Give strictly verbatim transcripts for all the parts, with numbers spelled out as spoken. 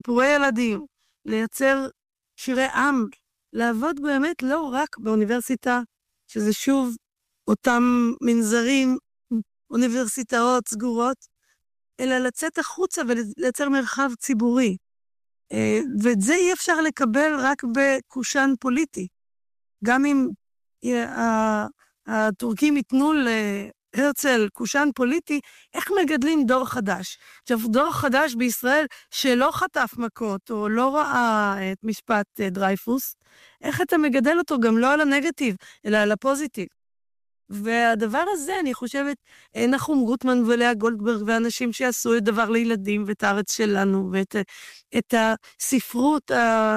סיפורי ילדים, לייצר שירי עם, לעבוד באמת לא רק באוניברסיטה, שזה שוב אותם מנזרים, אוניברסיטאות סגורות, אלא לצאת החוצה ולייצר מרחב ציבורי. ואת זה אי אפשר לקבל רק בקושן פוליטי. גם אם הטורקים ייתנו להרצל קושן פוליטי, איך מגדלים דור חדש? עכשיו, דור חדש בישראל שלא חטף מכות, או לא ראה את משפט דרייפוס, איך אתה מגדל אותו גם לא על הנגטיב, אלא על הפוזיטיב? והדבר הזה, אני חושבת, נחום גוטמן ולאה גולדברג, ואנשים שעשו את דבר לילדים, ואת הארץ שלנו, ואת את הספרות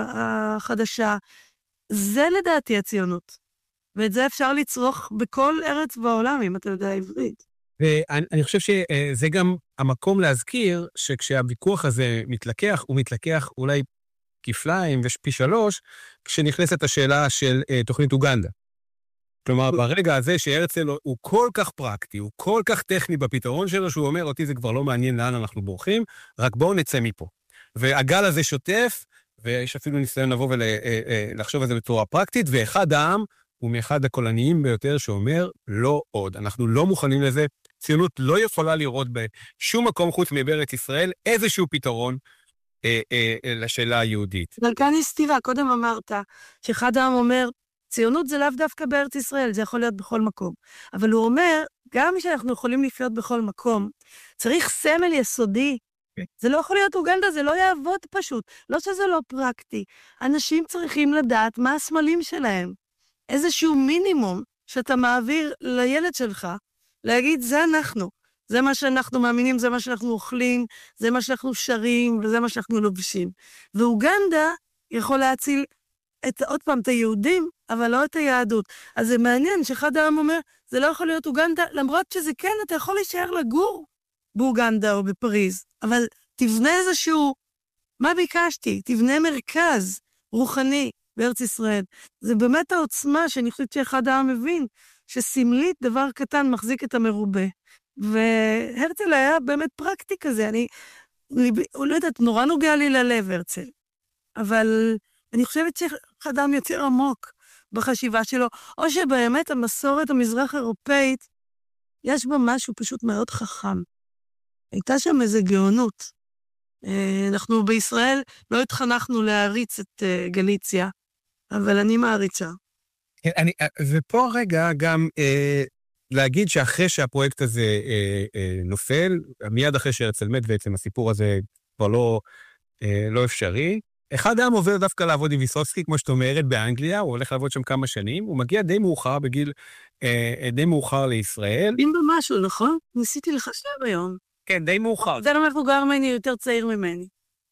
החדשה, זה לדעתי הציונות. ואת זה אפשר לצרוך בכל ארץ בעולם, אם אתה יודע עברית. ואני חושב שזה גם המקום להזכיר, שכשהוויכוח הזה מתלקח, הוא מתלקח אולי כפליים ושפי שלוש, כשנכנסת השאלה של תוכנית אוגנדה. כלומר, ברגע הזה שהרצל הוא כל כך פרקטי, הוא כל כך טכני בפתרון שלו, שהוא אומר, אותי זה כבר לא מעניין לאן אנחנו בורחים, רק בואו נצא מפה. והגל הזה שוטף, ויש אפילו ניסיון לבוא ולחשוב על זה בצורה פרקטית, ואחד העם הוא מאחד הקולניים ביותר שאומר, לא עוד. אנחנו לא מוכנים לזה. ציונות לא יכולה לראות בשום מקום חוץ מבארץ ישראל איזשהו פתרון אה, אה, לשאלה היהודית. אבל כאן יש סתירה. קודם אמרת שאחד העם אומר, ציונות זה לאו דווקא בארץ ישראל, זה יכול להיות בכל מקום. אבל הוא אומר, גם שאנחנו יכולים לחיות בכל מקום, צריך סמל יסודי. Okay. זה לא יכול להיות אוגנדה, זה לא יעבוד פשוט. לא שזה לא פרקטי. אנשים צריכים לדעת מה הסמלים שלהם. איזשהו מינימום שאתה מעביר לילד שלך, להגיד, זה אנחנו. זה מה שאנחנו מאמינים, זה מה שאנחנו אוכלים, זה מה שאנחנו שרים, וזה מה שאנחנו לובשים. ואוגנדה יכול להציל את, עוד פעם, את היהודים, אבל לא את היהדות. אז זה מעניין שאחד העם אומר, זה לא יכול להיות אוגנדה, למרות שזה כן, אתה יכול להישאר לגור באוגנדה או בפריז, אבל תבנה איזשהו, מה ביקשתי? תבנה מרכז רוחני בארץ ישראל. זה באמת העוצמה שאני חושבת שאחד העם מבין, שסמלית דבר קטן מחזיק את המרובה. והרצל היה באמת פרקטי כזה, אני, אני לא יודעת, נורא נוגע לי ללב הרצל, אבל אני חושבת שאחד העם יותר עמוק בחשיבה שלו, או שבאמת המסורת המזרח אירופאית, יש בה משהו פשוט מאוד חכם. הייתה שם איזו גאונות. אנחנו בישראל לא התחנכנו להריץ את גליציה, אבל אני מעריצה. אני, ופה רגע גם אה, להגיד שאחרי שהפרויקט הזה אה, אה, נופל, מיד אחרי שהרצל מת, בעצם הסיפור הזה כבר לא, אה, לא אפשרי, אחד העם עובר דווקא לעבוד עם ויסוצקי, כמו שאת אומרת, באנגליה, הוא הולך לעבוד שם כמה שנים, הוא מגיע די מאוחר, בגיל אה, די מאוחר לישראל. אין במשהו, נכון? ניסיתי לחשב היום. כן, די מאוחר. זה לא מבוגר ממני, יותר צעיר ממני.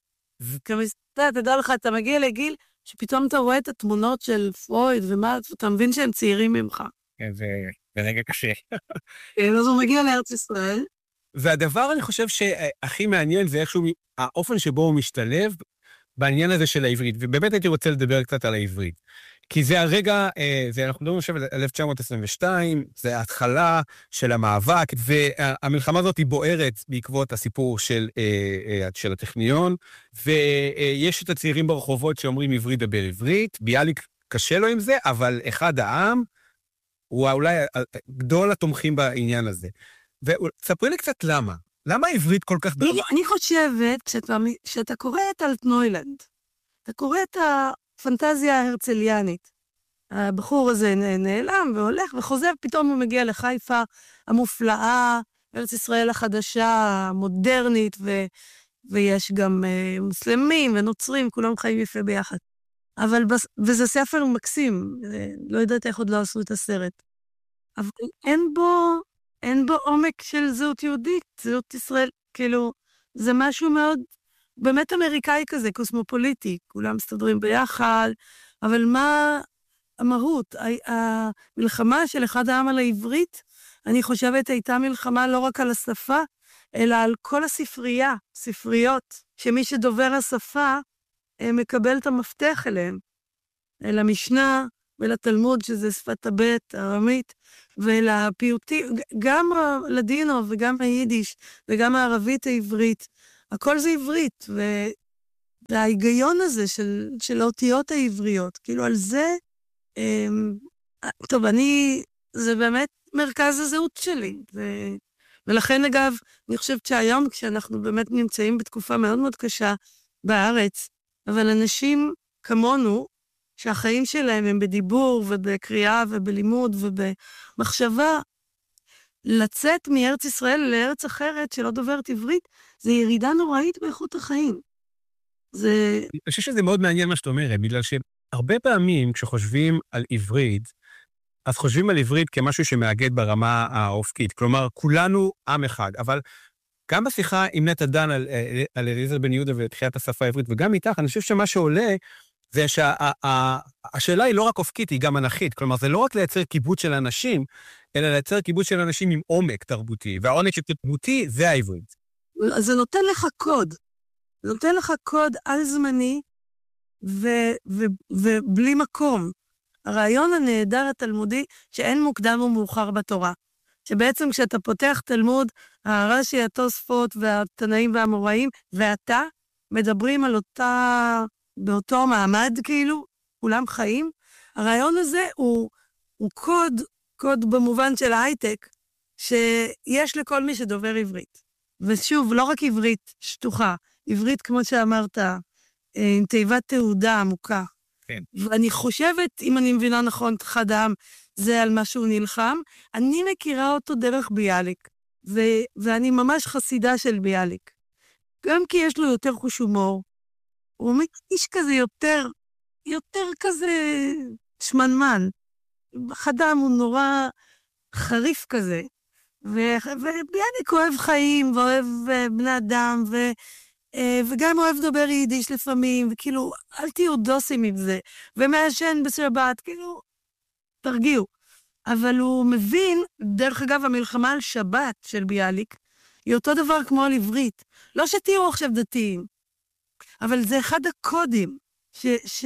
אתה תדע לך, אתה מגיע לגיל שפתאום אתה רואה את התמונות של פרויד ומה, אתה מבין שהם צעירים ממך. כן, זה רגע קשה. אז הוא מגיע לארץ ישראל. והדבר, אני חושב שהכי מעניין זה איכשהו, האופן שבו הוא משתלב בעניין הזה של העברית, ובאמת הייתי רוצה לדבר קצת על העברית. כי זה הרגע, זה, אנחנו מדברים עכשיו על אלף תשע מאות עשרים ושתיים, זה ההתחלה של המאבק, והמלחמה הזאת היא בוערת בעקבות הסיפור של, של הטכניון, ויש את הצעירים ברחובות שאומרים עברית דבר עברית, ביאליק קשה לו עם זה, אבל אחד העם, הוא אולי גדול התומכים בעניין הזה. וספרי לי קצת למה. למה העברית כל כך... אני, אני חושבת, כשאתה, כשאתה קורא את אלטנוילנד, אתה קורא את הפנטזיה ההרצליאנית. הבחור הזה נעלם והולך וחוזר, פתאום הוא מגיע לחיפה המופלאה, ארץ ישראל החדשה, המודרנית, ו, ויש גם uh, מוסלמים ונוצרים, כולם חיים יפה ביחד. אבל, בס, וזה ספר מקסים, לא יודעת איך עוד לא עשו את הסרט. אבל אין בו... אין בו עומק של זהות יהודית, זהות ישראל, כאילו, זה משהו מאוד, באמת אמריקאי כזה, קוסמופוליטי, כולם מסתדרים ביחד, אבל מה המהות? המלחמה של אחד העם על העברית, אני חושבת הייתה מלחמה לא רק על השפה, אלא על כל הספרייה, ספריות, שמי שדובר השפה, מקבל את המפתח אליהם, אל המשנה, ולתלמוד, שזה שפת הבית, הארמית, ולפיוטי, גם לדינו וגם היידיש, וגם הערבית העברית, הכל זה עברית, וההיגיון הזה של, של האותיות העבריות, כאילו על זה, טוב, אני, זה באמת מרכז הזהות שלי, ו, ולכן אגב, אני חושבת שהיום כשאנחנו באמת נמצאים בתקופה מאוד מאוד קשה בארץ, אבל אנשים כמונו, שהחיים שלהם הם בדיבור ובקריאה ובלימוד ובמחשבה, לצאת מארץ ישראל לארץ אחרת שלא דוברת עברית, זה ירידה נוראית באיכות החיים. זה... אני חושב שזה מאוד מעניין מה שאת אומרת, בגלל שהרבה פעמים כשחושבים על עברית, אז חושבים על עברית כמשהו שמאגד ברמה האופקית. כלומר, כולנו עם אחד, אבל גם בשיחה עם נטע דן על, על אליעזר בן יהודה ותחיית השפה העברית, וגם איתך, אני חושב שמה שעולה, זה שהשאלה היא לא רק אופקית, היא גם אנכית. כלומר, זה לא רק לייצר קיבוץ של אנשים, אלא לייצר קיבוץ של אנשים עם עומק תרבותי, והעומק של תרבותי זה העברית. אז זה נותן לך קוד. זה נותן לך קוד על זמני, ו- ו- ובלי מקום. הרעיון הנהדר התלמודי, שאין מוקדם ומאוחר בתורה. שבעצם כשאתה פותח תלמוד, הרש"י, התוספות והתנאים והאמוראים, ואתה מדברים על אותה, באותו מעמד כאילו, כולם חיים. הרעיון הזה הוא, הוא קוד, קוד במובן של ההייטק, שיש לכל מי שדובר עברית. ושוב, לא רק עברית שטוחה, עברית כמו שאמרת, עם תיבת תעודה עמוקה. כן. ואני חושבת, אם אני מבינה נכון, אחד העם, זה על מה שהוא נלחם. אני מכירה אותו דרך ביאליק, ו- ואני ממש חסידה של ביאליק. גם כי יש לו יותר חוש הומור. הוא אומר, איש כזה יותר, יותר כזה שמנמן. אחד העם הוא נורא חריף כזה. ו- וביאליק אוהב חיים, ואוהב uh, בני אדם, ו... וגם אוהב לדבר יידיש לפעמים, וכאילו, אל תהיו דוסים עם זה, ומעשן בשבת, כאילו, תרגיעו. אבל הוא מבין, דרך אגב, המלחמה על שבת של ביאליק, היא אותו דבר כמו על עברית. לא שתהיו עכשיו דתיים, אבל זה אחד הקודים ש,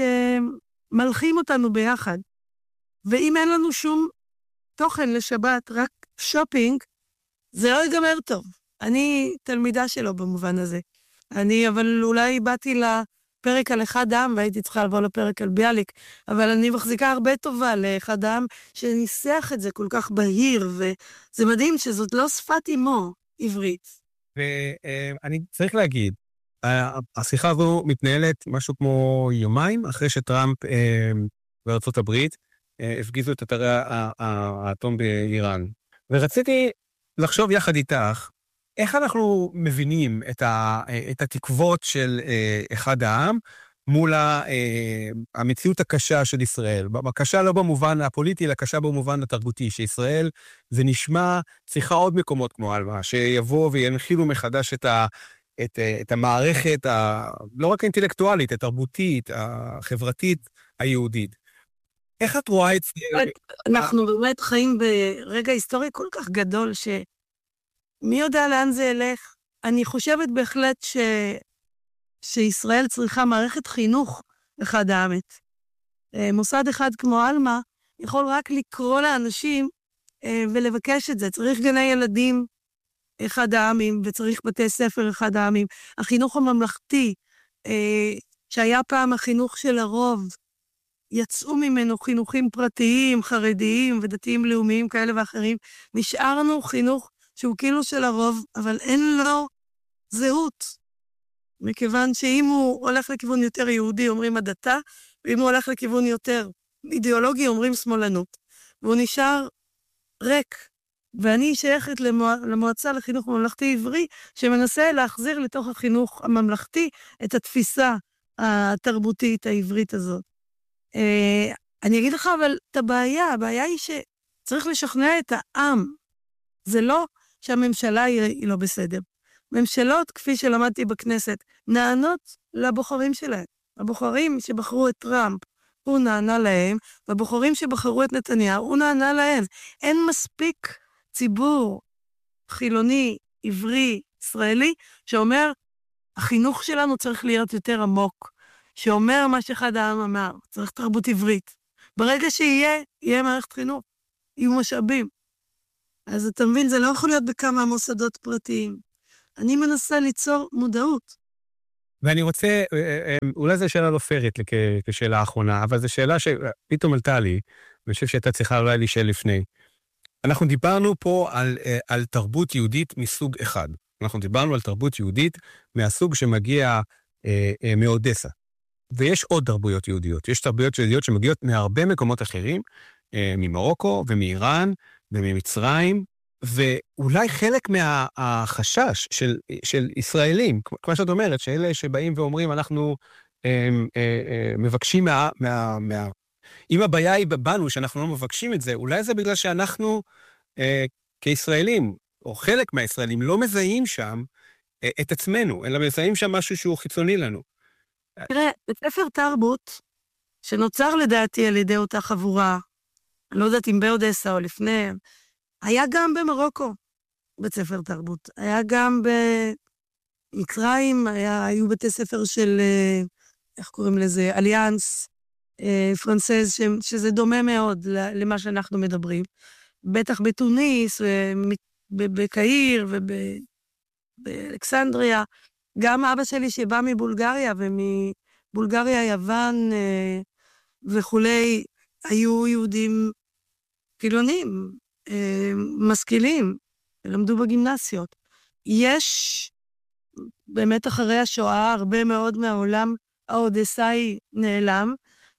שמלכים אותנו ביחד. ואם אין לנו שום תוכן לשבת, רק שופינג, זה לא ייגמר טוב. אני תלמידה שלו במובן הזה. אני, אבל אולי באתי לפרק על אחד העם, והייתי צריכה לבוא לפרק על ביאליק, אבל אני מחזיקה הרבה טובה לאחד העם, שניסח את זה כל כך בהיר, וזה מדהים שזאת לא שפת אמו, עברית. ואני צריך להגיד, השיחה הזו מתנהלת משהו כמו יומיים, אחרי שטראמפ בארצות הברית, הפגיזו את אתרי האטום באיראן. ורציתי לחשוב יחד איתך, איך אנחנו מבינים את, ה, את התקוות של אה, אחד העם מול ה, אה, המציאות הקשה של ישראל? הקשה לא במובן הפוליטי, אלא קשה במובן התרבותי, שישראל זה נשמע צריכה עוד מקומות כמו אלמה, שיבוא וינחילו מחדש את, ה, את, את המערכת, ה, לא רק האינטלקטואלית, התרבותית, החברתית, היהודית. איך את רואה את זה? אנחנו באמת חיים ברגע היסטורי כל כך גדול ש... מי יודע לאן זה ילך? אני חושבת בהחלט ש... שישראל צריכה מערכת חינוך אחד האמת. מוסד אחד כמו אלמה יכול רק לקרוא לאנשים ולבקש את זה. צריך גני ילדים אחד העמים וצריך בתי ספר אחד העמים. החינוך הממלכתי, שהיה פעם החינוך של הרוב, יצאו ממנו חינוכים פרטיים, חרדיים ודתיים לאומיים כאלה ואחרים. נשארנו חינוך שהוא כאילו של הרוב, אבל אין לו זהות. מכיוון שאם הוא הולך לכיוון יותר יהודי, אומרים הדתה, ואם הוא הולך לכיוון יותר אידיאולוגי, אומרים שמאלנות. והוא נשאר ריק. ואני שייכת למוע... למועצה לחינוך ממלכתי עברי, שמנסה להחזיר לתוך החינוך הממלכתי את התפיסה התרבותית העברית הזאת. אה, אני אגיד לך אבל את הבעיה, הבעיה היא שצריך לשכנע את העם. זה לא שהממשלה היא לא בסדר. ממשלות, כפי שלמדתי בכנסת, נענות לבוחרים שלהם. הבוחרים שבחרו את טראמפ, הוא נענה להם, והבוחרים שבחרו את נתניהו, הוא נענה להם. אין מספיק ציבור חילוני, עברי, ישראלי, שאומר, החינוך שלנו צריך להיות יותר עמוק, שאומר מה שאחד העם אמר, צריך תרבות עברית. ברגע שיהיה, יהיה מערכת חינוך, יהיו משאבים. אז אתה מבין, זה לא יכול להיות בכמה מוסדות פרטיים. אני מנסה ליצור מודעות. ואני רוצה, אולי זו שאלה לא פיירית כשאלה האחרונה, אבל זו שאלה שפתאום עלתה לי, ואני חושב שהייתה צריכה אולי להישאל לפני. אנחנו דיברנו פה על, על תרבות יהודית מסוג אחד. אנחנו דיברנו על תרבות יהודית מהסוג שמגיע אה, אה, מאודסה. ויש עוד תרבויות יהודיות. יש תרבויות יהודיות שמגיעות מהרבה מקומות אחרים, אה, ממרוקו ומאיראן וממצרים, ואולי חלק מהחשש של, של ישראלים, כמו שאת אומרת, שאלה שבאים ואומרים, אנחנו אה, אה, אה, מבקשים מה... מה, מה אם הבעיה היא בנו שאנחנו לא מבקשים את זה, אולי זה בגלל שאנחנו אה, כישראלים, או חלק מהישראלים, לא מזהים שם אה, את עצמנו, אלא מזהים שם משהו שהוא חיצוני לנו. תראה, בית ספר תרבות, שנוצר לדעתי על ידי אותה חבורה, אני לא יודעת אם באודסה או לפני, היה גם במרוקו בית ספר תרבות, היה גם במצרים, היה, היו בתי ספר של, איך קוראים לזה, אליאנס, פרנסז, שזה דומה מאוד למה שאנחנו מדברים. בטח בתוניס, בקהיר ובאלכסנדריה. גם אבא שלי שבא מבולגריה, ומבולגריה, יוון וכולי, היו יהודים חילונים, משכילים, למדו בגימנסיות. יש באמת אחרי השואה הרבה מאוד מהעולם האודסאי נעלם,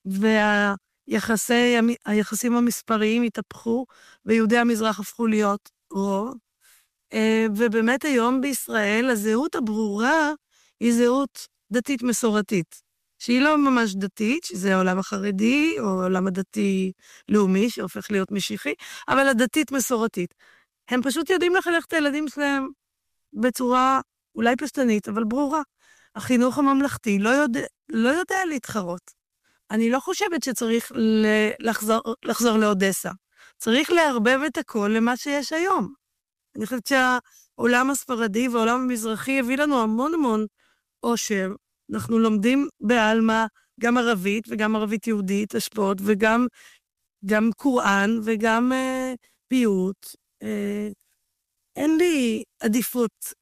והיחסים המספריים התהפכו, ויהודי המזרח הפכו להיות רוב. ובאמת היום בישראל, הזהות הברורה היא זהות דתית מסורתית, שהיא לא ממש דתית, שזה העולם החרדי, או העולם הדתי-לאומי, שהופך להיות משיחי, אבל הדתית מסורתית. הם פשוט יודעים לחנך את הילדים שלהם בצורה אולי פשטנית, אבל ברורה. החינוך הממלכתי לא יודע, לא יודע להתחרות. אני לא חושבת שצריך לחזור, לחזור לאודסה. צריך להרבב את הכל למה שיש היום. אני חושבת שהעולם הספרדי והעולם המזרחי הביא לנו המון המון עושר. אנחנו לומדים בעלמה גם ערבית וגם ערבית יהודית, השפעות, וגם גם קוראן וגם אה, פיוט. אה, אין לי עדיפות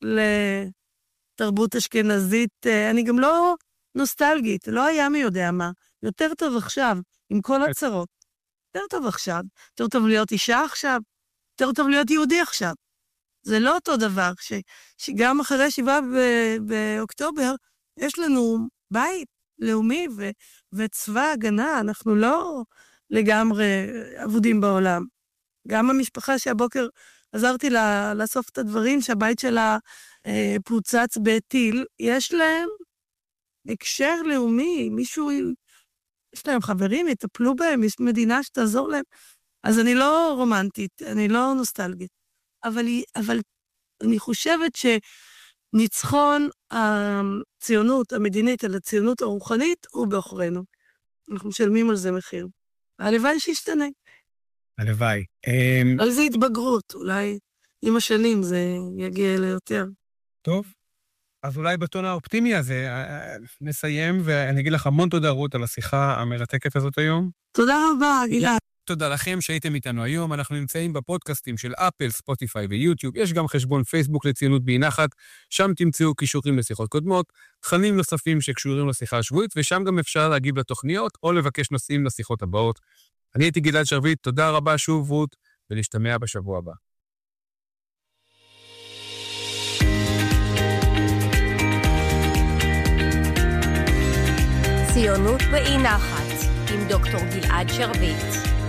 לתרבות אשכנזית. אה, אני גם לא נוסטלגית, לא היה מי יודע מה. יותר טוב עכשיו, עם כל הצרות. יותר טוב עכשיו. יותר טוב להיות אישה עכשיו. יותר טוב להיות יהודי עכשיו. זה לא אותו דבר, ש, שגם אחרי שבעה באוקטובר, יש לנו בית לאומי ו, וצבא הגנה, אנחנו לא לגמרי עבודים בעולם. גם המשפחה שהבוקר עזרתי לה, לאסוף את הדברים, שהבית שלה אה, פוצץ בטיל, יש להם הקשר לאומי, מישהו, יש להם חברים, יטפלו בהם, יש מדינה שתעזור להם. אז אני לא רומנטית, אני לא נוסטלגית. אבל, אבל אני חושבת שניצחון הציונות המדינית על הציונות הרוחנית הוא באחרינו. אנחנו משלמים על זה מחיר. הלוואי שישתנה. הלוואי. על זה התבגרות, אולי עם השנים זה יגיע ליותר. טוב, אז אולי בטון האופטימי הזה נסיים, ואני אגיד לך המון תודה רות על השיחה המרתקת הזאת היום. תודה רבה, גלעד. תודה לכם שהייתם איתנו היום, אנחנו נמצאים בפודקאסטים של אפל, ספוטיפיי ויוטיוב, יש גם חשבון פייסבוק לציונות בי נחת, שם תמצאו קישורים לשיחות קודמות, תכנים נוספים שקשורים לשיחה השבועית, ושם גם אפשר להגיב לתוכניות או לבקש נושאים לשיחות הבאות. אני הייתי גלעד שרביט, תודה רבה שוב רות, ולהשתמע בשבוע הבא. ציונות באי נחת עם דוקטור גלעד שרביט.